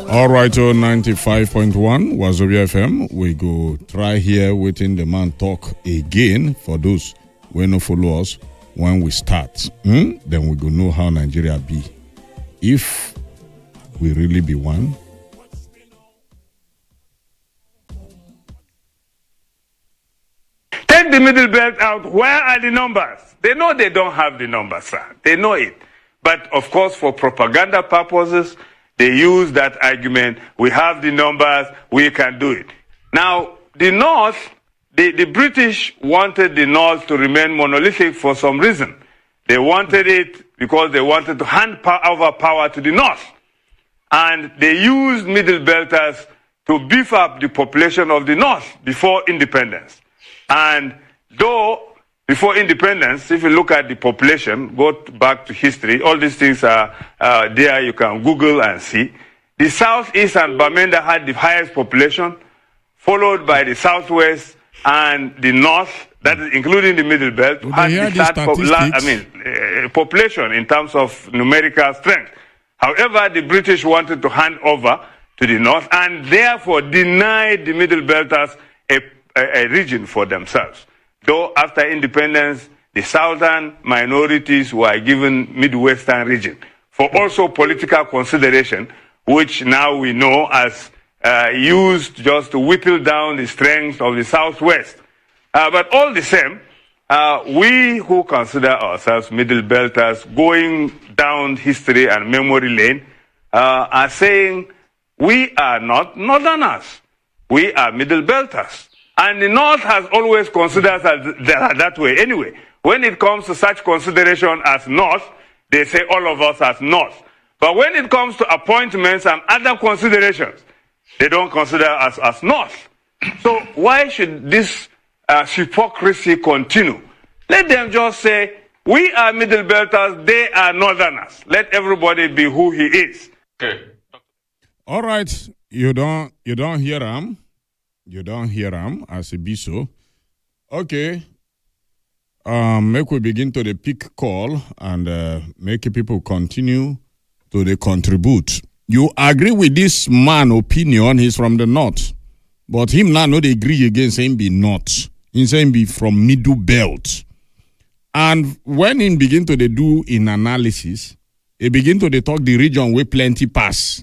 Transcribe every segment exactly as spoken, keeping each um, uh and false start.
All right, so ninety-five point one Wazobia F M. We go try here waiting the man talk again for those who no follow us when we start. Hmm? Then we go know how Nigeria be. If we really be one. Take the middle belt out. Where are the numbers? They know they don't have the numbers, sir. They know it. But of course, for propaganda purposes, they use that argument. We have the numbers. We can do it. Now, the North, the, the British wanted the North to remain monolithic for some reason. They wanted it because they wanted to hand power, over power to the North. And they used middle belters to beef up the population of the North before independence. And though before independence, if you look at the population, go back to history, all these things are uh, there, you can Google and see. The Southeast and Bamenda had the highest population, followed by the Southwest and the North, that is including the Middle Belt, Would had the the third po- la- I statistics? mean, uh, population in terms of numerical strength. However, the British wanted to hand over to the North and therefore denied the Middle Belters a, a, a region for themselves. Though after independence, the southern minorities were given Midwestern region for also political consideration, which now we know as uh, used just to whittle down the strength of the Southwest. Uh, but all the same, uh, we who consider ourselves Middle Belters going down history and memory lane uh, are saying we are not Northerners. We are Middle Belters. And the North has always considered us that, that way anyway. When it comes to such consideration as North, they say all of us as North. But when it comes to appointments and other considerations, they don't consider us as North. So why should this uh, hypocrisy continue? Let them just say, we are Middle Belters, they are Northerners. Let everybody be who he is. Okay. All right, you don't you don't hear him. You don't hear him as a biso. Okay. Um, make we begin to the pick call and uh, make people continue to the contribute. You agree with this man opinion? He's from the North, but him now not agree against him be North. He saying be from Middle Belt. And when he begin to they do in analysis, he begin to they talk the region where plenty pass.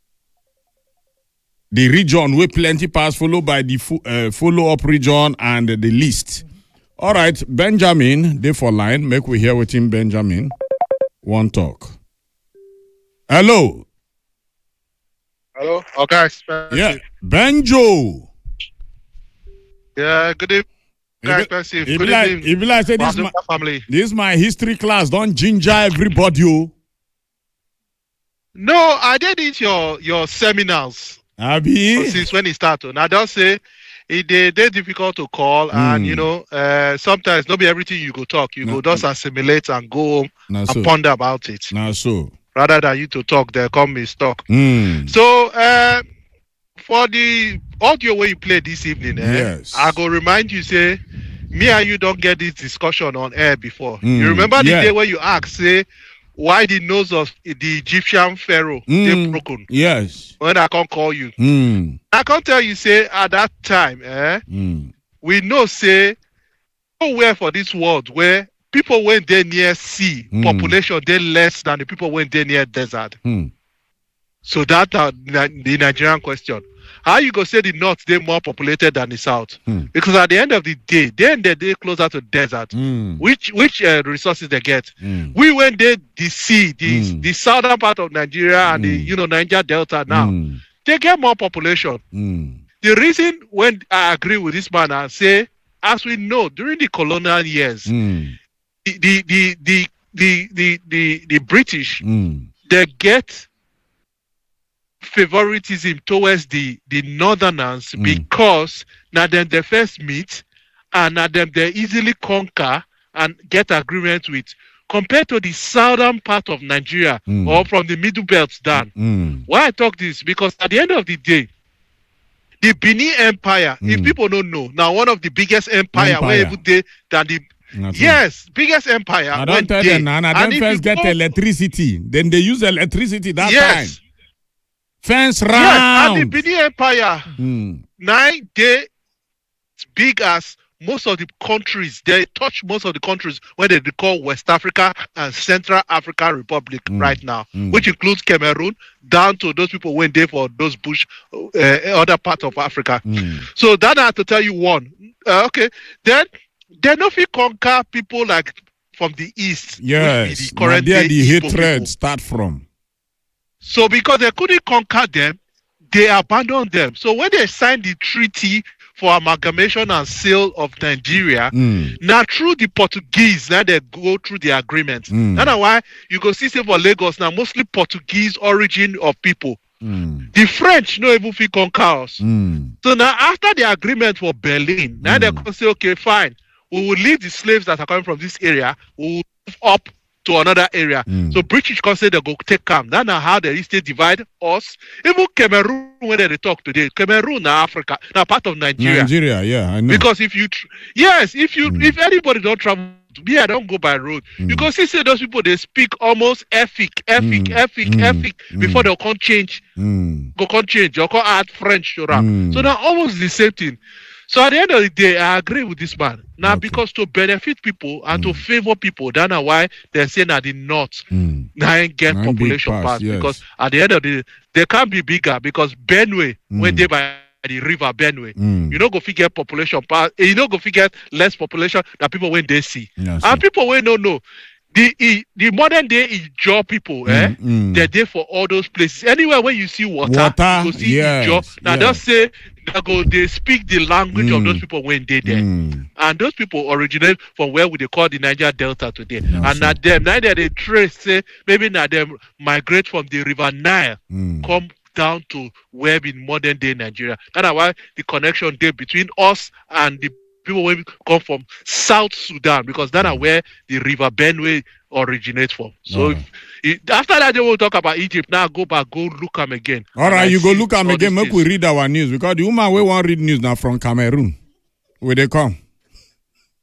The region where plenty pass, followed by the fo- uh, follow-up region and uh, the list. All right, Benjamin, they for line. Make we hear with him, Benjamin. One talk. Hello. Hello. Okay. Yeah, Benjo. Yeah, good evening. Okay, expensive. If Good like, evening. if like say this, my, family. this is my history class. Don't ginger everybody. Oh. No, I did it your your seminars. Abi. Since when it started. Now don't say it they they difficult to call, mm. and you know uh, sometimes not be everything you go talk. You no, go just assimilate and go home and so. ponder about it. Now so rather than you to talk, they come is talk. Mm. So uh, for the audio where you play this evening, eh, yes. I go remind you say me and you don't get this discussion on air before. Mm. You remember the yeah. day where you asked say why the nose of the Egyptian pharaoh mm. they broken? Yes. When I can't call you. Mm. I can't tell you, say, at that time, eh, mm. we know, say, nowhere for this world where people went there near sea, mm. population they less than the people went there near desert. Mm. So that's uh, the Nigerian question. How you go say the north they more populated than the south? Mm. Because at the end of the day, then they they closer to desert. Mm. Which which uh, resources they get? Mm. We went there the sea, the mm. the southern part of Nigeria and mm. the you know Niger Delta now. Mm. They get more population. Mm. The reason when I agree with this man and say, as we know, during the colonial years, mm. the, the, the, the, the, the, the, the British, mm. they get favoritism towards the, the northerners mm. because now them they first meet and now them they easily conquer and get agreement with compared to the southern part of Nigeria mm. or from the middle belt down. Mm. Why I talk this? Because at the end of the day, the Benin Empire, mm. if people don't know, now one of the biggest empire, empire. where even they than the That's yes, right. biggest empire. I don't tell them now. I don't first get go, electricity. Then they use electricity that yes. time. Fence round. Yes, and the Benin Empire, Mm. nine day big as most of the countries. They touch most of the countries where they call West Africa and Central African Republic Mm. right now, Mm. which includes Cameroon, down to those people went there for those bush, uh, other parts of Africa. Mm. So that I have to tell you one. Uh, okay, then they no fit conquer people like from the east. Yes. Which be the Now current there day the Igbo hatred people. start from. So because they couldn't conquer them, they abandoned them. So when they signed the treaty for amalgamation and sale of Nigeria, Mm. now through the Portuguese, now they go through the agreement. Mm. That's why you go see say for Lagos now, mostly Portuguese origin of people. Mm. The French no even fit conquer us. Mm. So now after the agreement for Berlin, now they Mm. can say, okay, fine, we will leave the slaves that are coming from this area, we will move up to another area. Mm. So British can say they go take them. That's not how they still divide us. Even Cameroon, when they talk today, Cameroon now Africa, now part of Nigeria. Nigeria, yeah, I know. Because if you, tr- yes, if you, Mm. if anybody don't travel, me, I don't go by road. Mm. You can see, say those people they speak almost Efik, Efik, Mm. Efik, Mm. Efik Mm. before they can't change, Mm. go can't change, or can't add French to rap. Mm. So now almost the same thing. So at the end of the day, I agree with this man. Now Okay. because to benefit people and to Mm. favor people, that's why they're saying that the north Mm. now ain't get Now ain't big population pass, pass yes. because at the end of the day, they can't be bigger because Benue Mm. when they by the river Benue. Mm. You don't go figure population pass. You don't go figure less population than people when they see. Yes, And people when don't know. The e- the modern day Ijaw people, eh? Mm, mm. They're there for all those places. Anywhere where you see water, Water, you go see yes, Ijaw. Now yes. just say they go they speak the language of Mm. those people when they there. Mm. And those people originate from where we they call the Niger Delta today. Yes, and now sir. them, neither they trace say maybe now them migrate from the river Nile, Mm. come down to where in modern day Nigeria. That's why the connection there between us and the people when come from South Sudan, because that's Mm. where the river Benue originates from. So Alright. if, if, after that they will talk about Egypt. Now go back, go look them again. All And right, I you go see look am all again. these Make we things. read our news because the woman we want read news now from Cameroon. Where they come?